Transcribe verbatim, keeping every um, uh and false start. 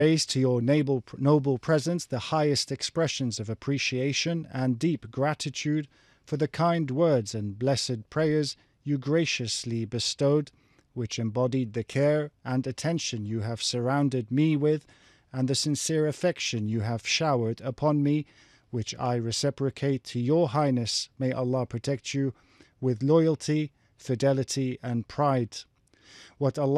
raise to your noble, noble presence the highest expressions of appreciation and deep gratitude for the kind words and blessed prayers you graciously bestowed, which embodied the care and attention you have surrounded me with, and the sincere affection you have showered upon me, which I reciprocate to your highness. May Allah protect you with loyalty, fidelity, and pride. What Allah